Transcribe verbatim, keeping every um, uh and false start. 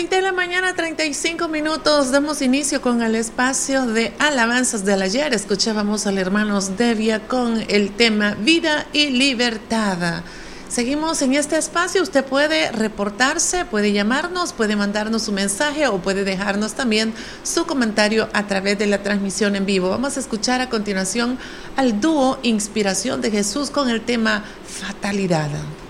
De la mañana, treinta y cinco minutos, damos inicio con el espacio de alabanzas del ayer. Escuchábamos al hermanos Devia con el tema Vida y Libertad. Seguimos en este espacio. Usted puede reportarse, puede llamarnos, puede mandarnos un mensaje o puede dejarnos también su comentario a través de la transmisión en vivo. Vamos a escuchar a continuación al dúo Inspiración de Jesús con el tema Fatalidad.